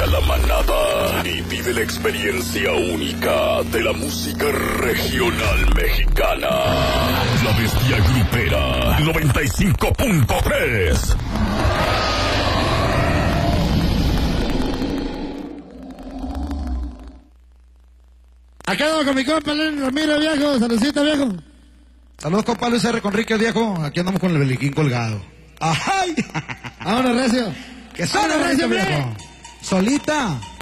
la manada y vive la experiencia única de la música regional mexicana. La Bestia Grupera 95.3. Acá vamos con mi compa Lenny Ramírez, viejo. Saludcita, viejo. Saludos, compa Luis R. Conríquez, viejo. Aquí andamos con el beliquín colgado. ¡Ay! Vámonos, recio. ¡Que suena, recio, viejo! Solita.